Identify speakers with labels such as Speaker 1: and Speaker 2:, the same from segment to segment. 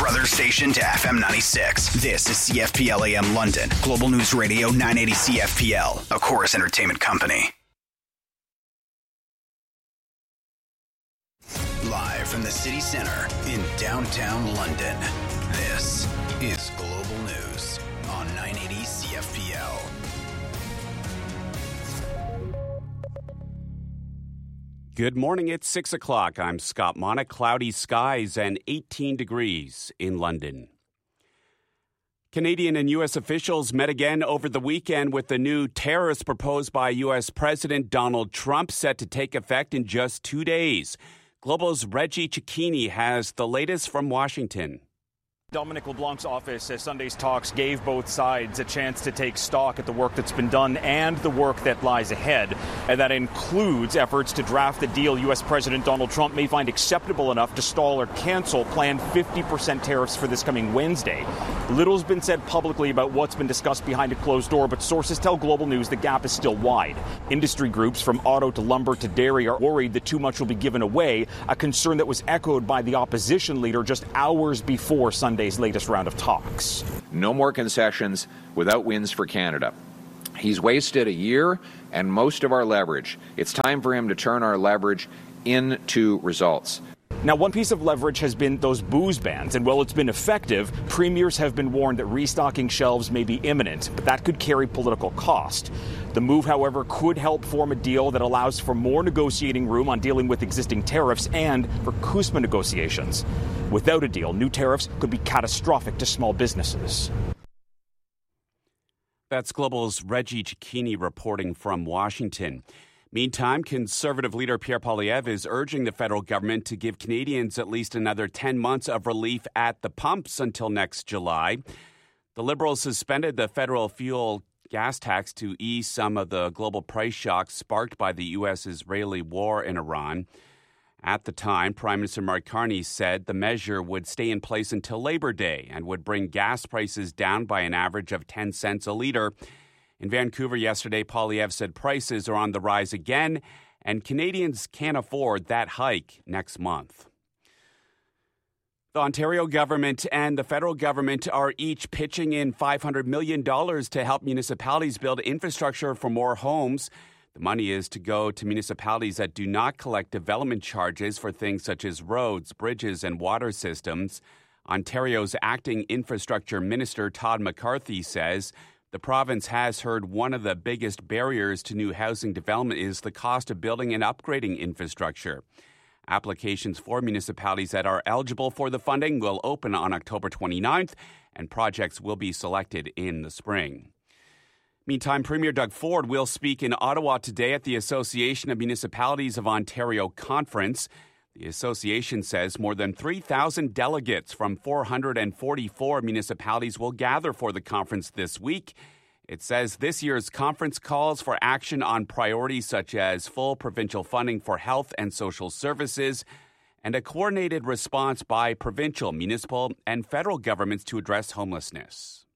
Speaker 1: brother station to FM 96. This is CFPL AM London, Global News Radio 980 CFPL, a Chorus Entertainment company. Live from the city center in downtown London, this is Global News on 980 CFPL.
Speaker 2: Good morning, it's 6 o'clock. I'm Scott Monick. Cloudy skies and 18 degrees in London. Canadian and U.S. officials met again over the weekend with the new tariffs proposed by U.S. President Donald Trump set to take effect in just 2 days. Global's Reggie Cecchini has the latest from Washington.
Speaker 3: Dominic LeBlanc's office says Sunday's talks gave both sides a chance to take stock at the work that's been done and the work that lies ahead. And that includes efforts to draft a deal U.S. President Donald Trump may find acceptable enough to stall or cancel planned 50% tariffs for this coming Wednesday. Little's been said publicly about what's been discussed behind a closed door, but sources tell Global News the gap is still wide. Industry groups from auto to lumber to dairy are worried that too much will be given away, a concern that was echoed by the opposition leader just hours before Sunday's latest round of talks.
Speaker 4: No more concessions without wins for Canada. He's wasted a year and most of our leverage. It's time for him to turn our leverage into results.
Speaker 3: Now, one piece of leverage has been those booze bans, and while it's been effective, premiers have been warned that restocking shelves may be imminent, but that could carry political cost. The move, however, could help form a deal that allows for more negotiating room on dealing with existing tariffs and for CUSMA negotiations. Without a deal, new tariffs could be catastrophic to small businesses.
Speaker 2: That's Global's Reggie Cecchini reporting from Washington. Meantime, Conservative leader Pierre Poilievre is urging the federal government to give Canadians at least another 10 months of relief at the pumps until next July. The Liberals suspended the federal fuel gas tax to ease some of the global price shock sparked by the U.S.-Israeli war in Iran. At the time, Prime Minister Mark Carney said the measure would stay in place until Labor Day and would bring gas prices down by an average of 10 cents a litre. In Vancouver yesterday, Poilievre said prices are on the rise again, and Canadians can't afford that hike next month. The Ontario government and the federal government are each pitching in $500 million to help municipalities build infrastructure for more homes. The money is to go to municipalities that do not collect development charges for things such as roads, bridges, and water systems. Ontario's acting infrastructure minister, Todd McCarthy, says the province has heard one of the biggest barriers to new housing development is the cost of building and upgrading infrastructure. Applications for municipalities that are eligible for the funding will open on October 29th, and projects will be selected in the spring. Meantime, Premier Doug Ford will speak in Ottawa today at the Association of Municipalities of Ontario conference. The association says more than 3,000 delegates from 444 municipalities will gather for the conference this week. It says this year's conference calls for action on priorities such as full provincial funding for health and social services and a coordinated response by provincial, municipal, and federal governments to address homelessness.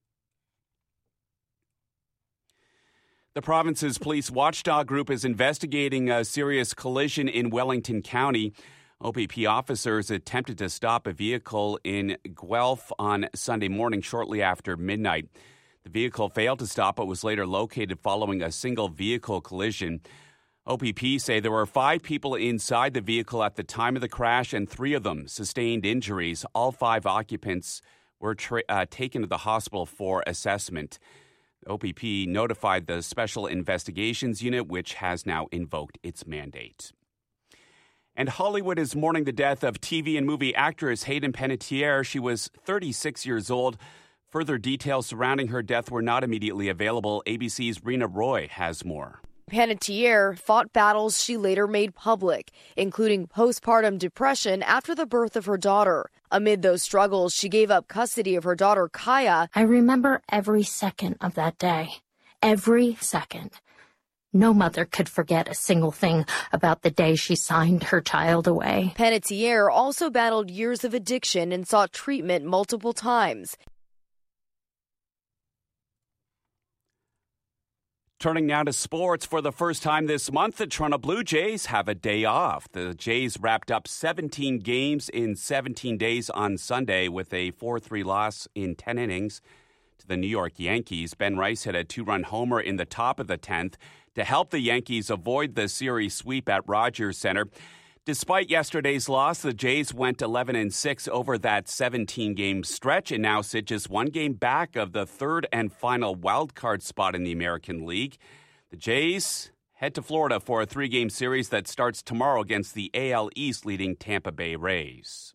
Speaker 2: The province's police watchdog group is investigating a serious collision in Wellington County. OPP officers attempted to stop a vehicle in Guelph on Sunday morning shortly after midnight. The vehicle failed to stop but was later located following a single vehicle collision. OPP say there were 5 people inside the vehicle at the time of the crash and 3 of them sustained injuries. All 5 occupants were taken to the hospital for assessment. OPP notified the Special Investigations Unit, which has now invoked its mandate. And Hollywood is mourning the death of TV and movie actress Hayden Panettiere. She was 36 years old. Further details surrounding her death were not immediately available. ABC's Rena Roy has more.
Speaker 5: Panettiere fought battles she later made public, including postpartum depression after the birth of her daughter. Amid those struggles, she gave up custody of her daughter, Kaya.
Speaker 6: I remember every second of that day. Every second. No mother could forget a single thing about the day she signed her child away.
Speaker 5: Panettiere also battled years of addiction and sought treatment multiple times.
Speaker 2: Turning now to sports. For the first time this month, the Toronto Blue Jays have a day off. The Jays wrapped up 17 games in 17 days on Sunday with a 4-3 loss in 10 innings to the New York Yankees. Ben Rice hit a 2-run homer in the top of the 10th to help the Yankees avoid the series sweep at Rogers Center. Despite yesterday's loss, the Jays went 11-6 over that 17-game stretch and now sit just one game back of the third and final wildcard spot in the American League. The Jays head to Florida for a 3-game series that starts tomorrow against the AL East leading Tampa Bay Rays.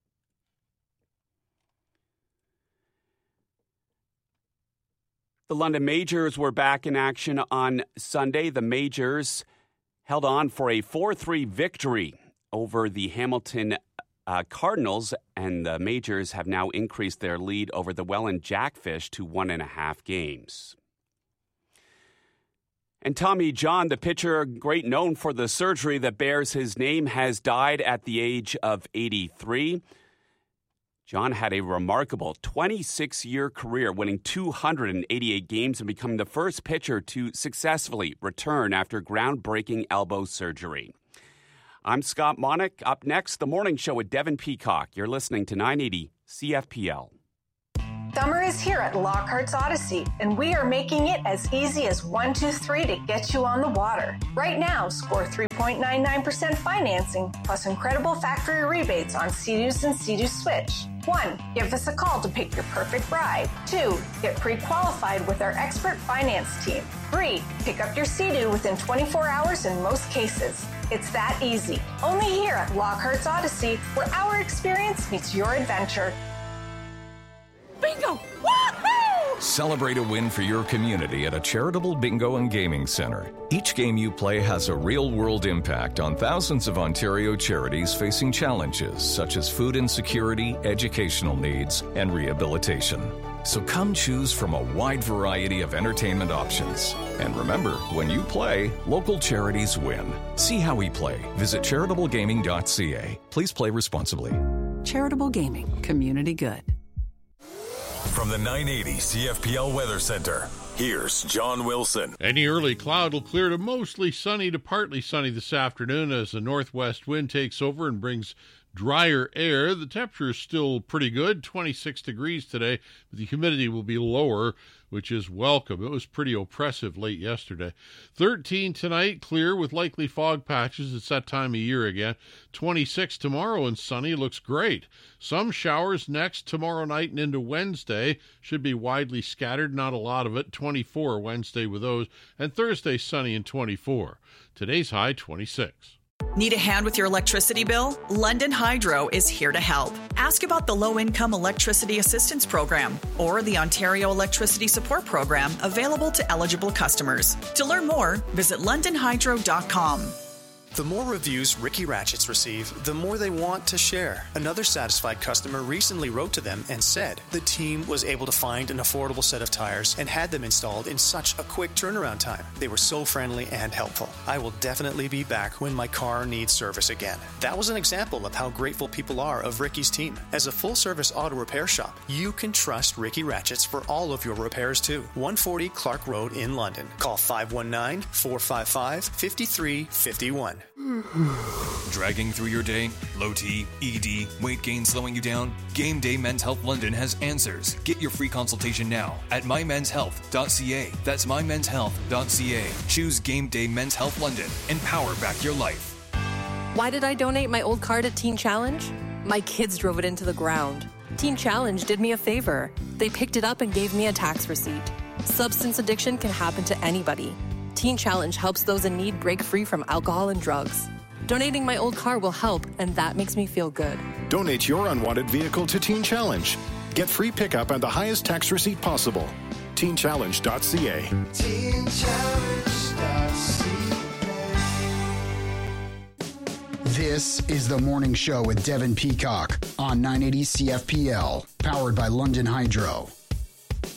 Speaker 2: The London Majors were back in action on Sunday. The Majors held on for a 4-3 victory over the Hamilton Cardinals, and the Majors have now increased their lead over the Welland Jackfish to 1.5 games. And Tommy John, the pitcher, great known for the surgery that bears his name, has died at the age of 83. John had a remarkable 26-year career, winning 288 games and becoming the first pitcher to successfully return after groundbreaking elbow surgery. I'm Scott Monick. Up next, The Morning Show with Devin Peacock. You're listening to 980 CFPL.
Speaker 7: Summer is here at Lockhart's Odyssey, and we are making it as easy as 1, 2, 3 to get you on the water. Right now, score 3.99% financing plus incredible factory rebates on Sea-Doos and Sea-Doo Switch. 1, give us a call to pick your perfect ride. 2, get pre-qualified with our expert finance team. 3, pick up your Sea-Doo within 24 hours in most cases. It's that easy. Only here at Lockhart's Odyssey, where our experience meets your adventure.
Speaker 8: Bingo! Woohoo!
Speaker 9: Celebrate a win for your community at a charitable bingo and gaming center. Each game you play has a real-world impact on thousands of Ontario charities facing challenges such as food insecurity, educational needs, and rehabilitation. So come choose from a wide variety of entertainment options. And remember, when you play, local charities win. See how we play. Visit charitablegaming.ca. Please play responsibly.
Speaker 10: Charitable Gaming. Community good.
Speaker 11: From the 980 CFPL Weather Center, here's John Wilson.
Speaker 12: Any early cloud will clear to mostly sunny to partly sunny this afternoon as the northwest wind takes over and brings drier air. The temperature is still pretty good, 26 degrees today, but the humidity will be lower, which is welcome. It was pretty oppressive late yesterday. 13 tonight, clear with likely fog patches. It's that time of year again. 26 tomorrow and sunny. Looks great. Some showers next tomorrow night and into Wednesday. Should be widely scattered, not a lot of it. 24 Wednesday with those. And Thursday sunny and 24. Today's high 26.
Speaker 13: Need a hand with your electricity bill? London Hydro is here to help. Ask about the Low-Income Electricity Assistance Program or the Ontario Electricity Support Program available to eligible customers. To learn more, visit londonhydro.com.
Speaker 14: The more reviews Ricky Ratchets receive, the more they want to share. Another satisfied customer recently wrote to them and said the team was able to find an affordable set of tires and had them installed in such a quick turnaround time. They were so friendly and helpful. I will definitely be back when my car needs service again. That was an example of how grateful people are of Ricky's team. As a full-service auto repair shop, you can trust Ricky Ratchets for all of your repairs too. 140 Clark Road in London. Call 519-455-5351.
Speaker 11: Dragging through your day? Low T, ED, weight gain slowing you down? Game Day Men's Health London has answers. Get your free consultation now at mymenshealth.ca. That's mymenshealth.ca. Choose Game Day Men's Health London and power back your life.
Speaker 8: Why did I donate my old car to Teen Challenge? My kids drove it into the ground. Teen Challenge did me a favor. They picked it up and gave me a tax receipt. Substance addiction can happen to anybody. Teen Challenge helps those in need break free from alcohol and drugs. Donating my old car will help, and that makes me feel good.
Speaker 15: Donate your unwanted vehicle to Teen Challenge. Get free pickup and the highest tax receipt possible. TeenChallenge.ca.
Speaker 16: This is The Morning Show with Devin Peacock on 980 CFPL, powered by London Hydro.